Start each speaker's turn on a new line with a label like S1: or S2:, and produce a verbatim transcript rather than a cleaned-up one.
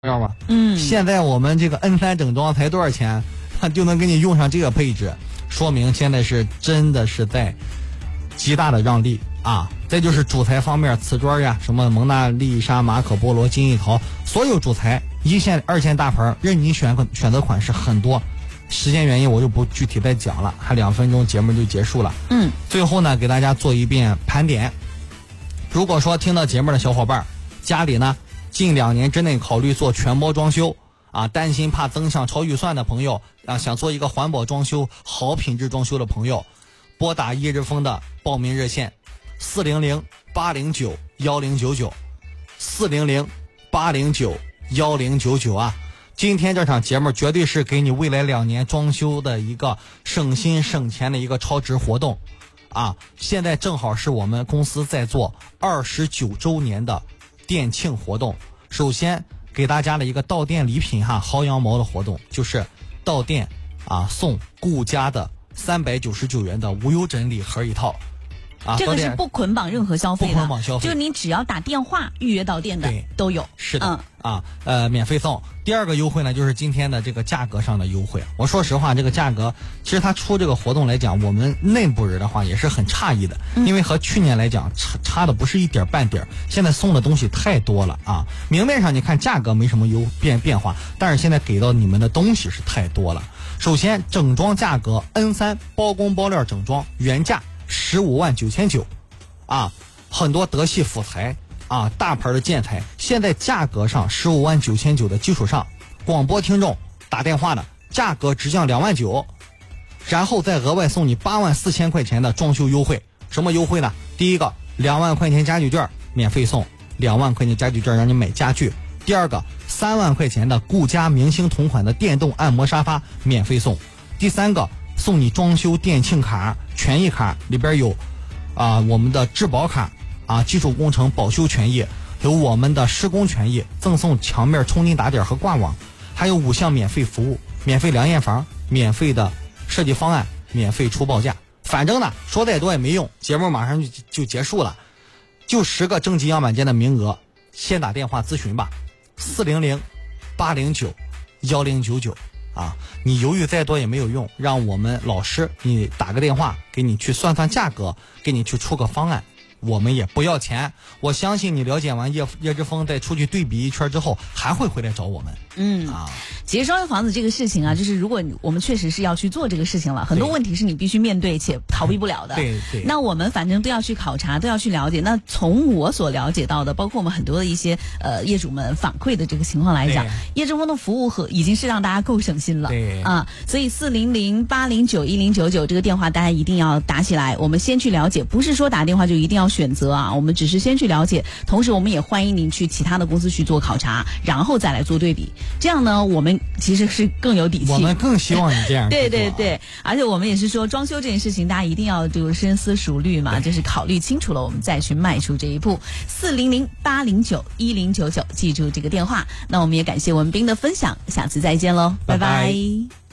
S1: 知道吗？
S2: 嗯，
S1: 现在我们这个 N 三 整装才多少钱，它就能给你用上这个配置，说明现在是真的是在极大的让利啊！再就是主材方面，瓷砖呀，什么蒙娜丽莎、马可波罗、金艺陶，所有主材一线、二线大牌任你选选择款式很多。时间原因我就不具体再讲了，还两分钟节目就结束了。
S2: 嗯，
S1: 最后呢，给大家做一遍盘点。如果说听到节目的小伙伴家里呢近两年之内考虑做全包装修啊，担心怕增项超预算的朋友啊，想做一个环保装修、好品质装修的朋友，拨打叶之峰的报名热线四零零八零九幺零九九四零零八零九幺零九九啊。今天这场节目绝对是给你未来两年装修的一个省心省钱的一个超值活动啊！现在正好是我们公司在做二十九周年的店庆活动。首先给大家的一个到店礼品哈，薅羊毛的活动，就是到店啊送顾家的三百九十九元的无忧枕礼盒一套。啊，
S2: 这个是不捆绑任何消费的，
S1: 不捆绑消费，
S2: 就你只要打电话预约到店的都有。
S1: 是的，嗯、啊，呃，免费送。第二个优惠呢，就是今天的这个价格上的优惠。我说实话，这个价格其实它出这个活动来讲，我们内部人的话也是很诧异的，嗯、因为和去年来讲差差的不是一点半点。现在送的东西太多了啊！明面上你看价格没什么优变变化，但是现在给到你们的东西是太多了。首先，整装价格 N 三 包工包料整装原价十五万九千九，啊，很多德系辅材啊，大牌的建材，现在价格上十五万九千九的基础上，广播听众打电话的价格直降两万九，然后再额外送你八万四千块钱的装修优惠。什么优惠呢？第一个，两万块钱家具券免费送，两万块钱家具券让你买家具。第二个，三万块钱的顾家明星同款的电动按摩沙发免费送。第三个，送你装修店庆卡、权益卡，里边有啊、呃、我们的质保卡啊，基础工程保修权益，有我们的施工权益，赠送墙面冲金打点和挂网，还有五项免费服务，免费量验房，免费的设计方案，免费出报价。反正呢，说再多也没用，节目马上就就结束了，就十个征集样板间的名额，先打电话咨询吧，四零零八零九幺零九九。啊，你犹豫再多也没有用，让我们老师你打个电话，给你去算算价格，给你去出个方案，我们也不要钱。我相信你了解完叶叶之峰再出去对比一圈之后，还会回来找我们。
S2: 嗯啊，其实装修房子这个事情啊，就是如果我们确实是要去做这个事情了，很多问题是你必须面对且逃避不了的。
S1: 对对。
S2: 那我们反正都要去考察，都要去了解。那从我所了解到的，包括我们很多的一些呃业主们反馈的这个情况来讲，叶之峰的服务和已经是让大家够省心了。
S1: 对
S2: 啊，所以四零零八零九一零九九这个电话大家一定要打起来。我们先去了解，不是说打电话就一定要选择啊，我们只是先去了解，同时我们也欢迎您去其他的公司去做考察，然后再来做对比。这样呢，我们其实是更有底气。
S1: 我们更希望你这样。
S2: 对对对，而且我们也是说，装修这件事情，大家一定要就深思熟虑嘛，就是考虑清楚了，我们再去迈出这一步。四零零八零九一零九九，记住这个电话。那我们也感谢文斌的分享，下次再见喽，拜拜。拜拜。